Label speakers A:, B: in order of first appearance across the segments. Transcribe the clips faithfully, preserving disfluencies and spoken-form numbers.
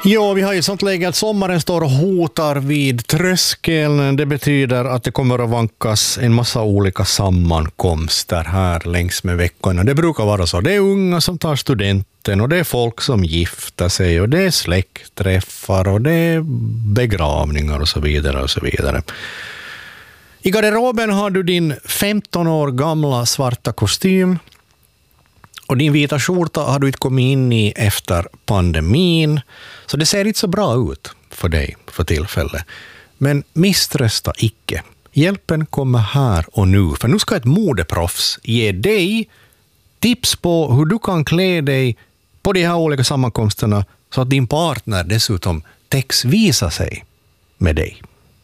A: Ja, vi har ju sånt läge att sommaren står och hotar vid tröskeln. Det betyder att det kommer att vankas en massa olika sammankomster här längs med veckorna. Det brukar vara så. Det är unga som tar studenten och det är folk som gifter sig och det är släktträffar och det är begravningar och så vidare och så vidare. I garderoben har du din femton år gamla svarta kostym. Och din vita skjorta har du inte kommit in i efter pandemin. Så det ser inte så bra ut för dig för tillfället. Men misströsta icke. Hjälpen kommer här och nu. För nu ska ett modeproffs ge dig tips på hur du kan klä dig på de här olika sammankomsterna så att din partner dessutom täcks visa sig med dig.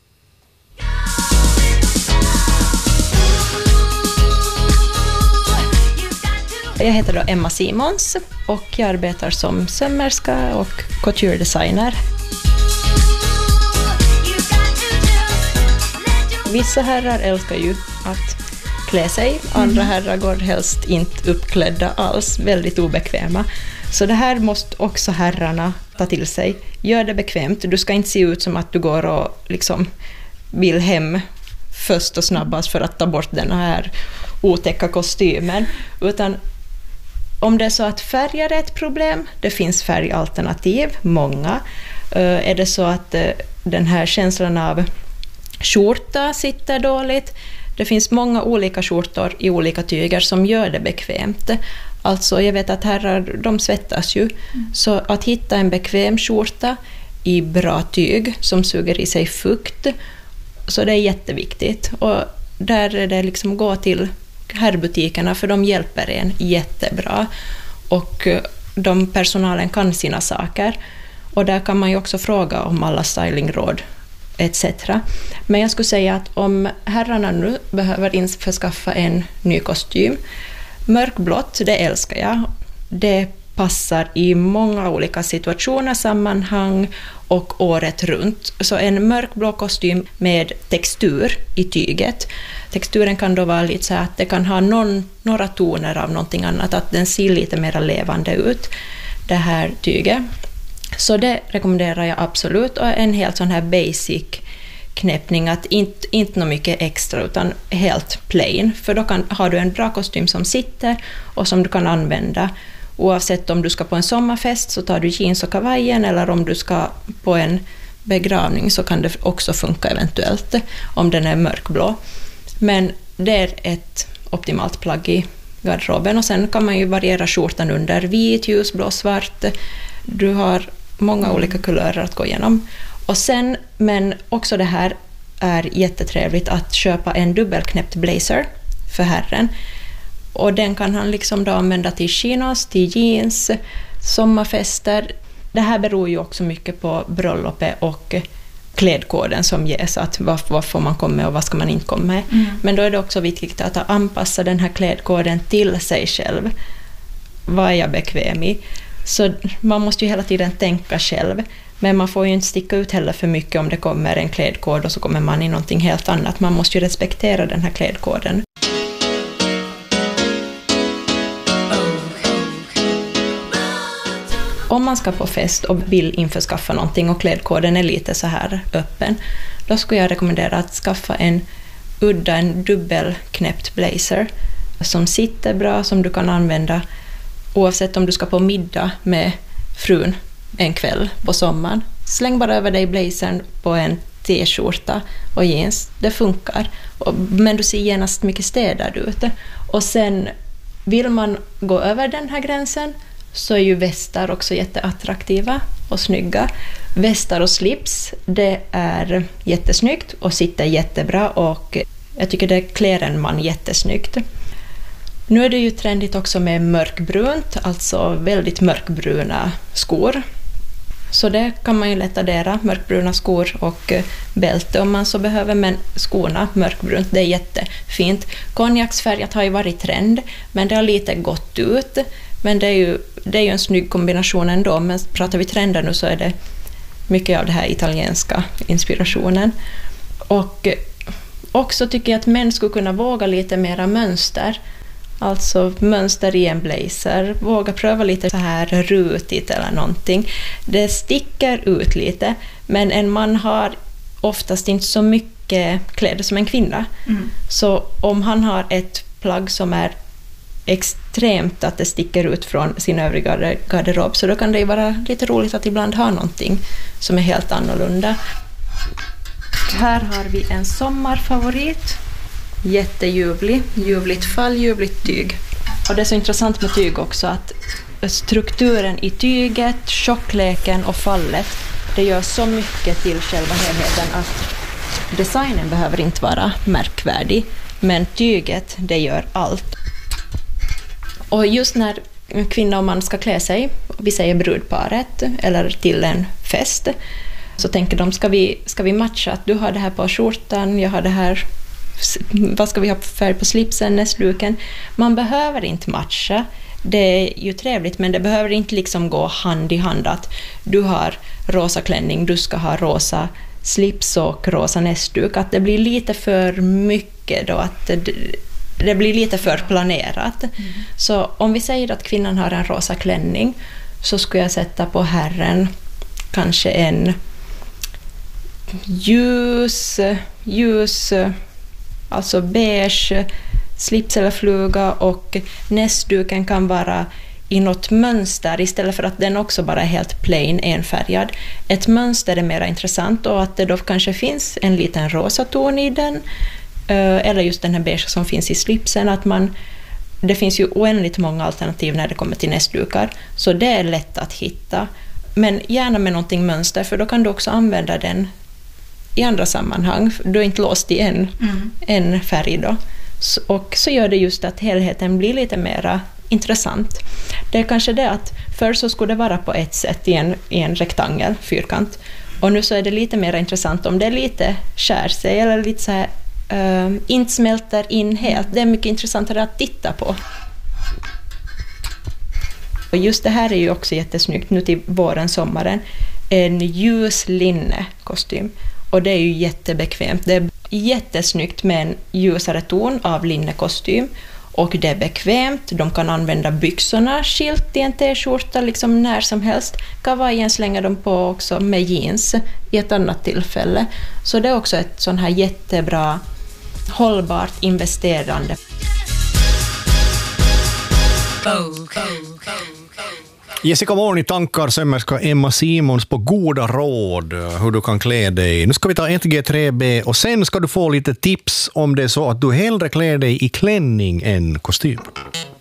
B: Jag heter då Emma Simons och jag arbetar som sömmerska och couture-designer. Vissa herrar älskar ju att klä sig, andra herrar går helst inte uppklädda alls, väldigt obekväma. Så det här måste också herrarna ta till sig. Gör det bekvämt, du ska inte se ut som att du går och liksom vill hem först och snabbast för att ta bort den här otäcka kostymen, utan om det är så att färger är ett problem, det finns färgalternativ, många. Uh, är det så att uh, den här känslan av skjorta sitter dåligt, det finns många olika skjortor i olika tyger som gör det bekvämt. Alltså jag vet att herrar, de svettas ju. Mm. Så att hitta en bekväm skjorta i bra tyg som suger i sig fukt, så det är jätteviktigt. Och där är det liksom gå till herrbutikerna, för de hjälper en jättebra och de personalen kan sina saker och där kan man ju också fråga om alla stylingråd et cetera. Men jag skulle säga att om herrarna nu behöver införskaffa en ny kostym, mörkblått, det älskar jag. Det passar i många olika situationer, sammanhang och året runt. Så en mörkblå kostym med textur i tyget. Texturen kan då vara lite så att det kan ha någon, några toner av någonting annat, att den ser lite mer levande ut, det här tyget. Så det rekommenderar jag absolut, och en helt sån här basic knäppning, att inte, inte något mycket extra utan helt plain, för då kan, har du en bra kostym som sitter och som du kan använda oavsett om du ska på en sommarfest så tar du jeans och kavajen, eller om du ska på en begravning så kan det också funka eventuellt om den är mörkblå. Men det är ett optimalt plagg i garderoben, och sen kan man ju variera skjortan under vit, ljusblå, svart. Du har många olika kulörer att gå igenom. Och sen, men också det här är jättetrevligt att köpa en dubbelknäppt blazer för herren. Och den kan han liksom då använda till chinos, till jeans, sommarfester. Det här beror ju också mycket på bröllopet och klädkoden som ges, att vad, vad får man komma med och vad ska man inte komma med. Mm. Men då är det också viktigt att anpassa den här klädkoden till sig själv. Vad är jag bekväm i? Så man måste ju hela tiden tänka själv, men man får ju inte sticka ut heller för mycket om det kommer en klädkod och så kommer man i någonting helt annat. Man måste ju respektera den här klädkoden. Om man ska på fest och vill införskaffa någonting och klädkoden är lite så här öppen, då skulle jag rekommendera att skaffa en udda, en dubbelknäppt blazer som sitter bra, som du kan använda oavsett om du ska på middag med frun en kväll på sommaren. Släng bara över dig blazern på en t-skjorta och jeans, det funkar. Men du ser genast mycket städad ut. Och sen vill man gå över den här gränsen så är ju västar också jätteattraktiva och snygga. Västar och slips, det är jättesnyggt och sitter jättebra, och jag tycker det klär en man jättesnyggt. Nu är det ju trendigt också med mörkbrunt, alltså väldigt mörkbruna skor. Så det kan man ju lätt addera, mörkbruna skor och bälte om man så behöver, men skorna mörkbrunt, det är jättefint. Konjaksfärgat har ju varit trend, men det har lite gått ut. Men det är ju, det är ju en snygg kombination ändå, men pratar vi trender nu så är det mycket av det här italienska inspirationen. Och också tycker jag att män skulle kunna våga lite mera mönster. Alltså mönster i en blazer. Våga pröva lite så här rutigt eller någonting. Det sticker ut lite, men en man har oftast inte så mycket kläder som en kvinna. Mm. Så om han har ett plagg som är extremt att det sticker ut från sin övriga garderob, så då kan det ju vara lite roligt att ibland ha någonting som är helt annorlunda. Här har vi en sommarfavorit. Jätteljuvlig, ljuvligt fall, ljuvligt tyg. Och det är så intressant med tyg också att strukturen i tyget, tjockleken och fallet, det gör så mycket till själva helheten att designen behöver inte vara märkvärdig, men tyget, det gör allt. Och just när kvinna och man ska klä sig, vi säger brudparet eller till en fest, så tänker de, ska vi, ska vi matcha att du har det här på skjortan, jag har det här, vad ska vi ha för färg på slipsen, näsduken. Man behöver inte matcha, det är ju trevligt, men det behöver inte liksom gå hand i hand att du har rosa klänning, du ska ha rosa slips och rosa näsduk, att det blir lite för mycket då, att det, det blir lite för planerat. Mm. Så om vi säger att kvinnan har en rosa klänning, så skulle jag sätta på herren kanske en ljus, ljus alltså beige slips eller fluga, och näsduken kan vara i något mönster istället för att den också bara är helt plain enfärgad. Ett mönster är mer intressant, och att det då kanske finns en liten rosa ton i den, eller just den här beige som finns i slipsen. Att man, det finns ju oändligt många alternativ när det kommer till näsdukar, så det är lätt att hitta. Men gärna med någonting mönster, för då kan du också använda den i andra sammanhang. Du är inte låst i en, mm. en färg då. Så, och så gör det just att helheten blir lite mer intressant. Det är kanske det att förr så skulle det vara på ett sätt i en, i en rektangel, fyrkant. Och nu så är det lite mer intressant om det lite skär sig eller lite så här uh, inte smälter in helt. Det är mycket intressantare att titta på. Och just det här är ju också jättesnyggt nu till våren, sommaren. En ljus linnekostym. Och det är ju jättebekvämt. Det är jättesnyggt med en ljusare ton av linnekostym. Och det är bekvämt. De kan använda byxorna skilt i en t-skjorta liksom när som helst. Kavajen slänger de på också med jeans i ett annat tillfälle. Så det är också ett sån här jättebra, hållbart investerande.
A: Jessica Warni tankar sömmerska Emma Simons på goda råd hur du kan klä dig. Nu ska vi ta ett G tre B och sen ska du få lite tips om det är så att du hellre klär dig i klänning än kostym.